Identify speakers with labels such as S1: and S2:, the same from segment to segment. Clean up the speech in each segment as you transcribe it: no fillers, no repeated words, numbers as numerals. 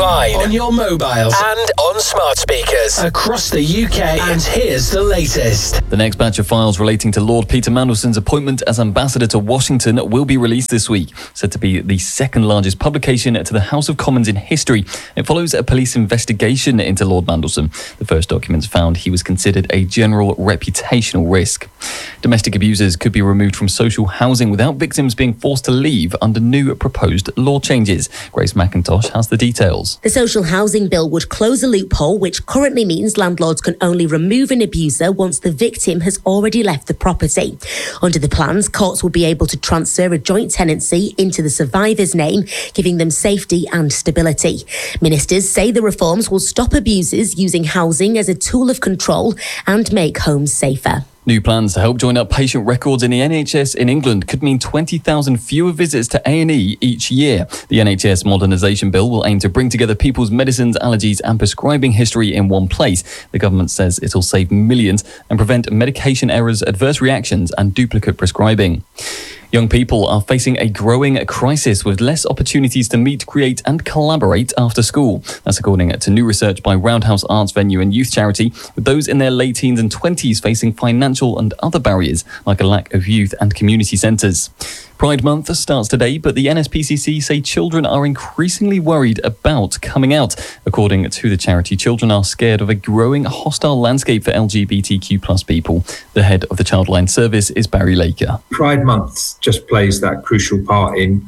S1: online, on your mobiles, and on smart speakers across the UK. And here's the latest.
S2: The next batch of files relating to Lord Peter Mandelson's appointment as ambassador to Washington will be released this week, said to be the second largest publication to the House of Commons in history. It follows a police investigation into Lord Mandelson. The first documents found he was considered a general reputational risk. Domestic abusers could be removed from social housing without victims being forced to leave under new proposed law changes. Grace McIntosh has the details.
S3: The social housing bill would close a loophole which currently means landlords can only remove an abuser once the victim has already left the property. Under the plans, courts will be able to transfer a joint tenancy into the survivor's name, giving them safety and stability. Ministers say the reforms will stop abusers using housing as a tool of control and make homes safer.
S2: New plans to help join up patient records in the NHS in England could mean 20,000 fewer visits to A&E each year. The NHS Modernisation Bill will aim to bring together people's medicines, allergies and prescribing history in one place. The government says it'll save millions and prevent medication errors, adverse reactions and duplicate prescribing. Young people are facing a growing crisis with less opportunities to meet, create and collaborate after school. That's according to new research by Roundhouse Arts Venue and Youth Charity, with those in their late teens and 20s facing financial and other barriers like a lack of youth and community centres. Pride Month starts today, but the NSPCC say children are increasingly worried about coming out. According to the charity, children are scared of a growing hostile landscape for LGBTQ plus people. The head of the Childline Service is Barry Laker.
S4: Pride Month just plays that crucial part in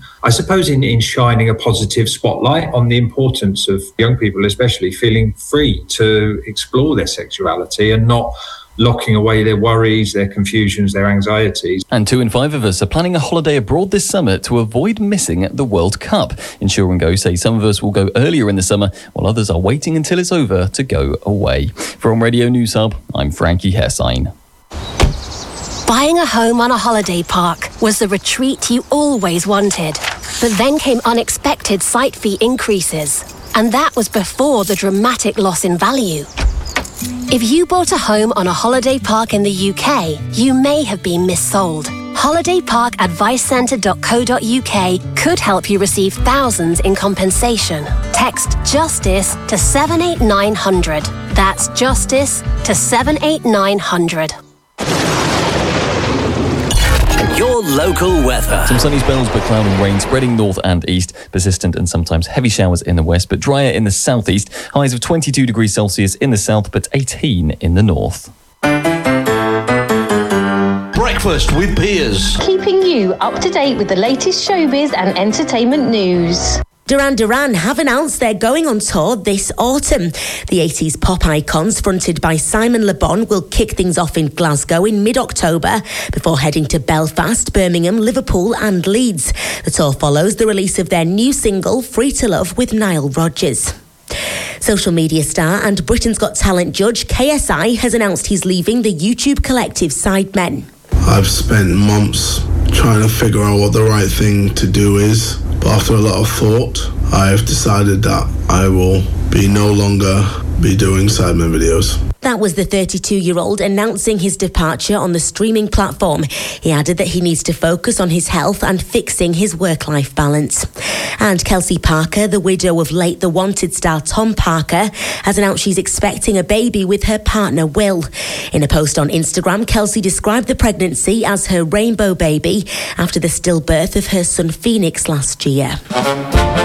S4: shining a positive spotlight on the importance of young people, especially feeling free to explore their sexuality and not locking away their worries, their confusions, their anxieties.
S2: And 2 in 5 of us are planning a holiday abroad this summer to avoid missing the World Cup. Insure & Go say some of us will go earlier in the summer, while others are waiting until it's over to go away. From Radio News Hub, I'm Frankie Hessine.
S5: Buying a home on a holiday park was the retreat you always wanted. But then came unexpected site fee increases. And that was before the dramatic loss in value. If you bought a home on a holiday park in the UK, you may have been missold. holidayparkadvicecentre.co.uk could help you receive thousands in compensation. Text JUSTICE to 78900. That's JUSTICE to 78900.
S1: Your local weather.
S2: Some sunny spells, but cloud and rain spreading north and east. Persistent and sometimes heavy showers in the west, but drier in the southeast. Highs of 22 degrees Celsius in the south, but 18 in the north.
S6: Breakfast with Piers.
S7: Keeping you up to date with the latest showbiz and entertainment news.
S3: Duran Duran have announced they're going on tour this autumn. The 80s pop icons, fronted by Simon Le Bon, will kick things off in Glasgow in mid-October before heading to Belfast, Birmingham, Liverpool and Leeds. The tour follows the release of their new single, Free to Love, with Nile Rodgers. Social media star and Britain's Got Talent judge KSI has announced he's leaving the YouTube collective Sidemen.
S8: I've spent months trying to figure out what the right thing to do is. But after a lot of thought, I have decided that I will no longer be doing Sidemen videos.
S3: That was the 32-year-old announcing his departure on the streaming platform. He added that he needs to focus on his health and fixing his work-life balance. And Kelsey Parker, the widow of late The Wanted star Tom Parker, has announced she's expecting a baby with her partner Will. In a post on Instagram, Kelsey described the pregnancy as her rainbow baby after the stillbirth of her son Phoenix last year.